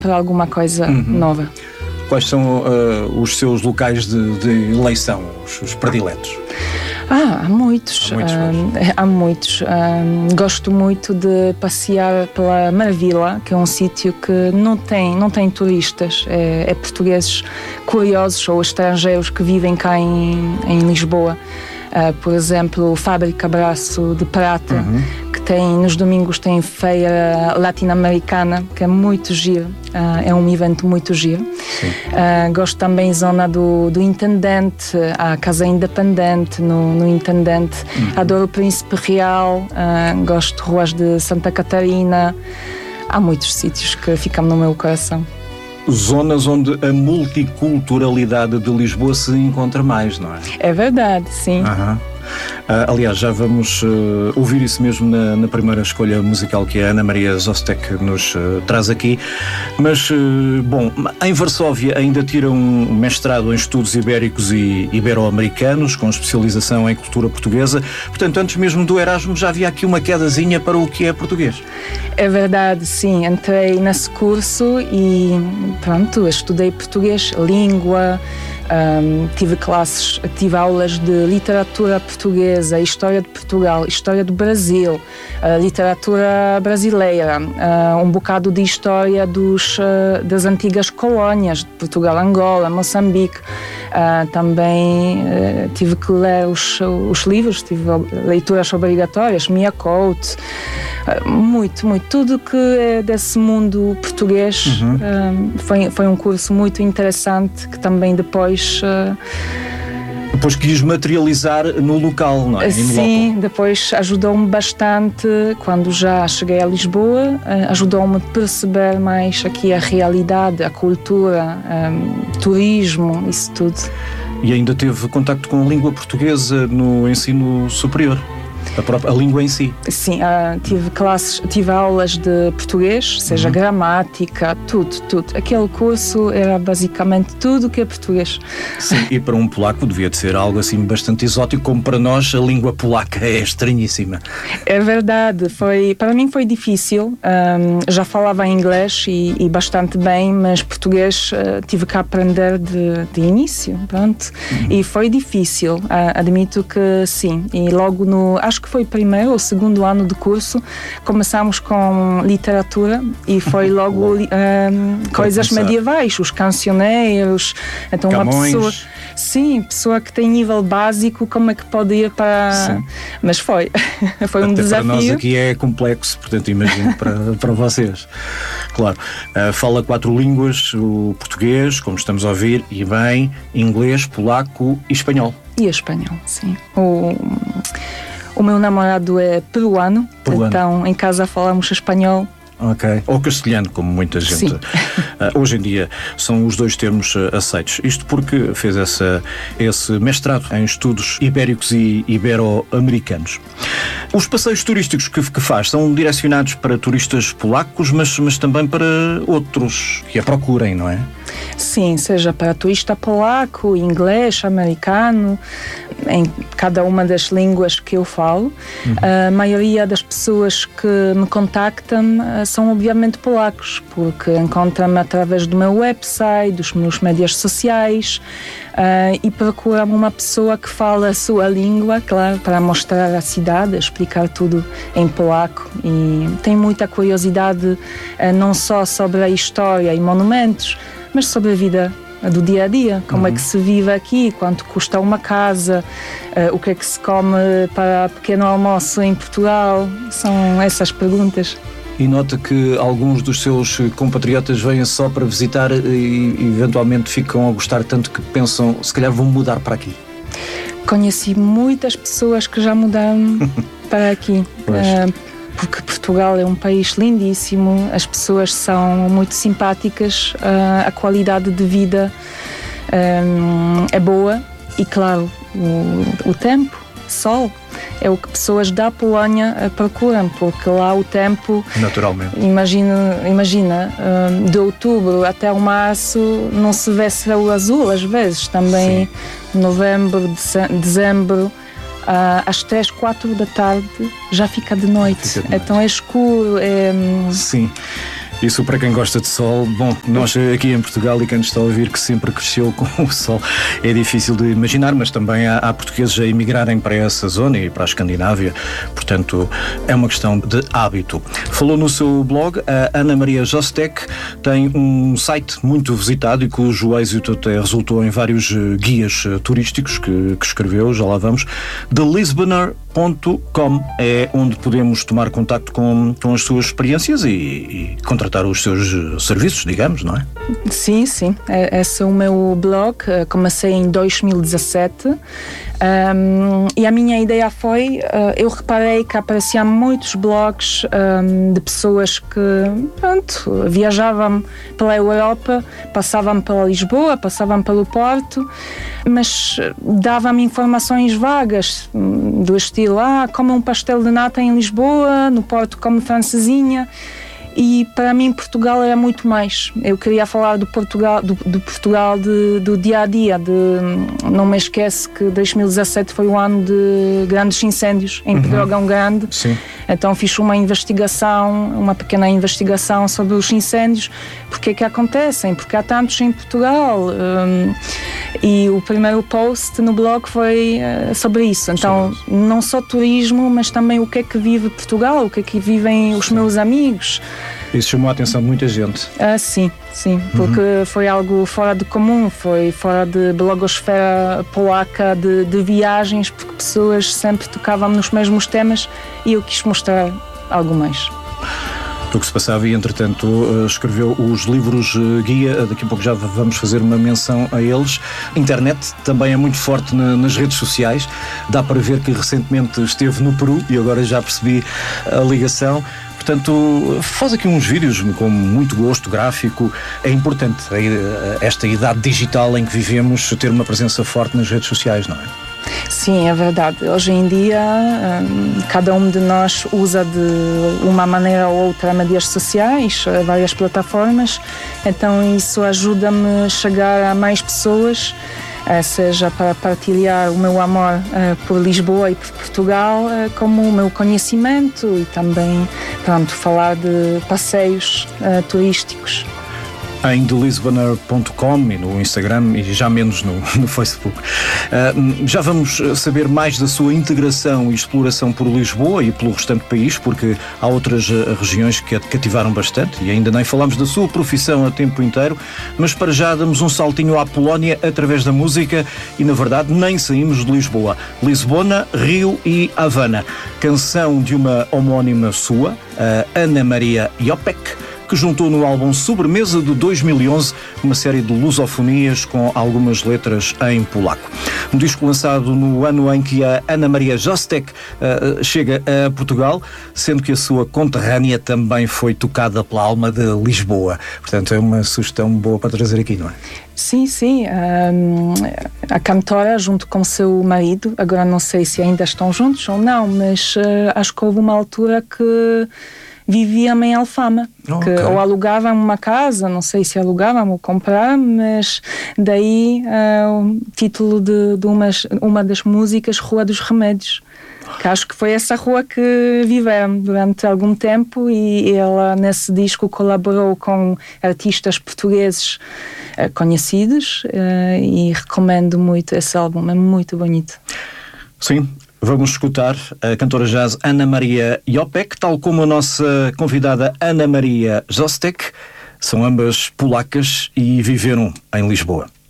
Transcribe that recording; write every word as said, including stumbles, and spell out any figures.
para alguma coisa uhum. nova. Quais são uh, os seus locais de, de eleição, os, os prediletos? Ah, há muitos. Há muitos. Um, há muitos. Um, gosto muito de passear pela Marvila, que é um sítio que não tem, não tem turistas. É, é portugueses curiosos ou estrangeiros que vivem cá em, em Lisboa. Uh, por exemplo, Fábrica Braço de Prata, uhum. que tem, nos domingos tem feira latino-americana, que é muito giro. Uh, é um evento muito giro. Uh, gosto também da zona do, do Intendente, a Casa Independente no, no Intendente. Uhum. Adoro o Príncipe Real, uh, gosto de ruas de Santa Catarina. Há muitos sítios que ficam no meu coração. Zonas onde a multiculturalidade de Lisboa se encontra mais, não é? É verdade, sim. Uhum. Uh, aliás, já vamos uh, ouvir isso mesmo na, na primeira escolha musical que a Ana Maria Zostek nos uh, traz aqui. Mas, uh, bom, em Varsóvia ainda tira um mestrado em estudos ibéricos e ibero-americanos, com especialização em cultura portuguesa. Portanto, antes mesmo do Erasmus já havia aqui uma quedazinha para o que é português. É verdade, sim. Entrei nesse curso e, pronto, estudei português, língua. Um, tive classes, tive aulas de literatura portuguesa, história de Portugal, história do Brasil, uh, literatura brasileira, uh, um bocado de história dos, uh, das antigas colónias de Portugal, Angola, Moçambique. Uh, também uh, tive que ler os, os livros, tive leituras obrigatórias, Mia Couto, uh, muito, muito. Tudo que é desse mundo português. Uhum. uh, foi, foi um curso muito interessante que também depois Uh, Depois quis materializar no local, não é? Sim, depois ajudou-me bastante quando já cheguei a Lisboa, ajudou-me a perceber mais aqui a realidade, a cultura, um, turismo, isso tudo. E ainda teve contacto com a língua portuguesa no ensino superior? A, própria, a língua em si? Sim, uh, tive classes, tive aulas de português, seja uhum. gramática, tudo, tudo. Aquele curso era basicamente tudo que é português. Sim, e para um polaco devia de ser algo assim bastante exótico, como para nós a língua polaca é estranhíssima. É verdade, foi, para mim foi difícil. Um, já falava inglês e, e bastante bem, mas português uh, tive que aprender de, de início, pronto. Uhum. E foi difícil, uh, admito que sim. E logo no acho que foi primeiro ou segundo ano de curso, começámos com literatura e foi logo um, coisas medievais, os cancioneiros, então Camões. Uma pessoa, sim, pessoa que tem nível básico, como é que pode ir para... Sim. Mas foi, foi um Até desafio. Para nós aqui é complexo, portanto imagino para, para vocês. Claro, uh, fala quatro línguas, o português, como estamos a ouvir, e bem, inglês, polaco e espanhol. E espanhol, sim. O... O meu namorado é peruano, peruano, então em casa falamos espanhol. Ok. Ou castelhano, como muita gente. Uh, hoje em dia são os dois termos uh, aceitos. Isto porque fez essa, esse mestrado em estudos ibéricos e ibero-americanos. Os passeios turísticos que, que faz são direcionados para turistas polacos, mas, mas também para outros que a procurem, não é? Sim, seja para turista polaco, inglês, americano, em cada uma das línguas que eu falo. Uhum. A maioria das pessoas que me contactam são obviamente polacos, porque encontram-me através do meu website, dos meus médias sociais, uh, e procuram uma pessoa que fala a sua língua, claro, para mostrar a cidade, explicar tudo em polaco. E tem muita curiosidade, uh, não só sobre a história e monumentos, mas sobre a vida do dia a dia, como uhum. é que se vive aqui, quanto custa uma casa, uh, o que é que se come para pequeno almoço em Portugal. São essas perguntas. E nota que alguns dos seus compatriotas vêm só para visitar e eventualmente ficam a gostar tanto que pensam, se calhar vão mudar para aqui. Conheci muitas pessoas que já mudaram para aqui. Uh, porque Portugal é um país lindíssimo, as pessoas são muito simpáticas, uh, a qualidade de vida um, é boa e, claro, o, o tempo, sol, é o que pessoas da Polónia procuram, porque lá o tempo... Naturalmente. Imagina, imagina um, de outubro até o março não se vê céu azul às vezes, também Sim. novembro, dezembro... Uh, às três, quatro da tarde já fica de noite, fica de noite. Então é escuro. É... Sim. Isso para quem gosta de sol, bom, nós aqui em Portugal e quem nos está a ouvir que sempre cresceu com o sol, é difícil de imaginar, mas também há, há portugueses a emigrarem para essa zona e para a Escandinávia, portanto é uma questão de hábito. Falou no seu blog, a Ana Maria Jostek tem um site muito visitado e cujo êxito até resultou em vários guias turísticos que, que escreveu, já lá vamos. The Lisboner ponto com é onde podemos tomar contacto com, com as suas experiências e, e contratar os seus serviços, digamos, não é? Sim, sim. Esse é o meu blog. Comecei em dois mil e dezassete um, e a minha ideia foi, uh, eu reparei que apareciam muitos blogs um, de pessoas que, pronto, viajavam pela Europa, passavam pela Lisboa, passavam pelo Porto, mas davam-me informações vagas do estilo, ah, como um pastel de nata em Lisboa, no Porto como francesinha. E para mim Portugal era muito mais. Eu queria falar do Portugal, do, do Portugal de, do dia a dia. De, não me esquece que dois mil e dezassete foi o ano de grandes incêndios em Pedrógão Grande. Sim. Então fiz uma investigação, uma pequena investigação sobre os incêndios, porque é que acontecem, porque há tantos em Portugal. Um, e o primeiro post no blog foi uh, sobre isso. Então sim, não só turismo, mas também o que é que vive Portugal, o que é que vivem os sim. meus amigos. Isso chamou a atenção de muita gente. Ah, sim, sim, porque uhum. foi algo fora de comum, foi fora de blogosfera polaca de, de viagens, porque pessoas sempre tocavam nos mesmos temas e eu quis mostrar algo mais. Do que se passava e, entretanto, escreveu os livros guia, daqui a pouco já vamos fazer uma menção a eles. A internet também é muito forte na, nas redes sociais, dá para ver que recentemente esteve no Peru e agora já percebi a ligação. Portanto, faz aqui uns vídeos com muito gosto gráfico. É importante esta idade digital em que vivemos ter uma presença forte nas redes sociais, não é? Sim, é verdade. Hoje em dia, um, cada um de nós usa de uma maneira ou outra mídias sociais, várias plataformas, então isso ajuda-me a chegar a mais pessoas, seja para partilhar o meu amor uh, por Lisboa e por Portugal, uh, como o meu conhecimento e também, pronto, falar de passeios uh, turísticos. Em the lisboner ponto com e no Instagram e já menos no, no Facebook. Uh, já vamos saber mais da sua integração e exploração por Lisboa e pelo restante país, porque há outras uh, regiões que a cativaram bastante e ainda nem falamos da sua profissão a tempo inteiro, mas para já damos um saltinho à Polónia através da música e, na verdade, nem saímos de Lisboa. Lisbona, Rio e Havana. Canção de uma homónima sua, a Ana Maria Jopek, que juntou no álbum Sobremesa de dois mil e onze uma série de lusofonias com algumas letras em polaco. Um disco lançado no ano em que a Ana Maria Jostek uh, chega a Portugal, sendo que a sua conterrânea também foi tocada pela alma de Lisboa. Portanto, é uma sugestão boa para trazer aqui, não é? Sim, sim. Um, a cantora, junto com seu marido, agora não sei se ainda estão juntos ou não, mas uh, acho que houve uma altura que viviam em Alfama, oh, que okay. ou alugavam uma casa, não sei se alugavam ou compraram, mas daí uh, o título de, de umas, uma das músicas, Rua dos Remédios, que acho que foi essa rua que viveram durante algum tempo e ela nesse disco colaborou com artistas portugueses uh, conhecidos uh, e recomendo muito esse álbum, é muito bonito. Sim. Vamos escutar a cantora jazz Ana Maria Jopek, tal como a nossa convidada Ana Maria Jostek. São ambas polacas e viveram em Lisboa.